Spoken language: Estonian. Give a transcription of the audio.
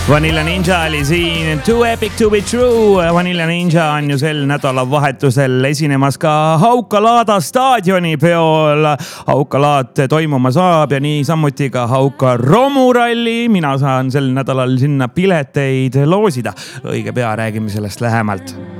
Vanilla Ninja oli siin Too Epic to be true. Vanilla Ninja on ju sel nädalavahetusel esinemas ka Hauka-Laada staadioni peol. Hauka-Laat toimuma saab ja nii samuti ka Hauka romuralli. Mina saan sel nädalal sinna pileteid loosida. Õige pea räägime sellest lähemalt.